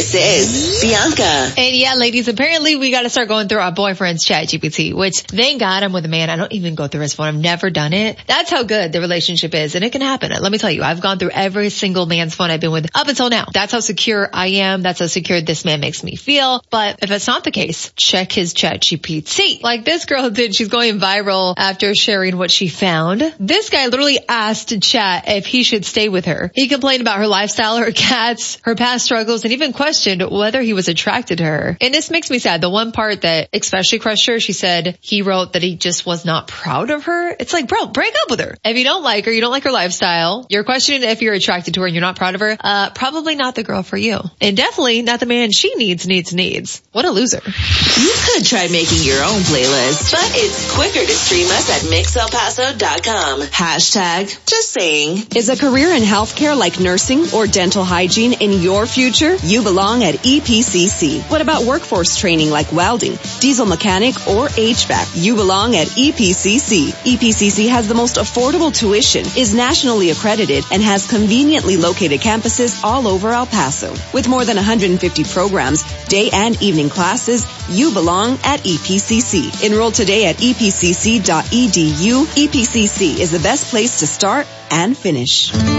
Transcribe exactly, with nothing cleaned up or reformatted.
This is Bianca. And yeah, ladies, apparently we got to start going through our boyfriend's chat G P T, which thank God I'm with a man. I don't even go through his phone. I've never done it. That's how good the relationship is. And it can happen. Let me tell you, I've gone through every single man's phone I've been with up until now. That's how secure I am. That's how secure this man makes me feel. But if it's not the case, check his chat G P T. Like this girl did. She's going viral after sharing what she found. This guy literally asked chat if he should stay with her. He complained about her lifestyle, her cats, her past struggles, and even questioned whether he was attracted to her. And this makes me sad. The one part that especially crushed her, she said he wrote that he just was not proud of her. It's like, bro, break up with her. If you don't like her, you don't like her lifestyle, you're questioning if you're attracted to her and you're not proud of her, uh, probably not the girl for you. And definitely not the man she needs, needs, needs. What a loser. You could try making your own playlist, but it's quicker to stream us at mix el paso dot com. Hashtag just saying. Is a career in healthcare like nursing or dental hygiene in your future? You belong at E P C C. What about workforce training like welding, diesel mechanic, or H V A C? You belong at E P C C. E P C C has the most affordable tuition, is nationally accredited, and has conveniently located campuses all over El Paso. With more than one hundred fifty programs, day and evening classes, you belong at E P C C. Enroll today at e p c c dot e d u. E P C C is the best place to start and finish.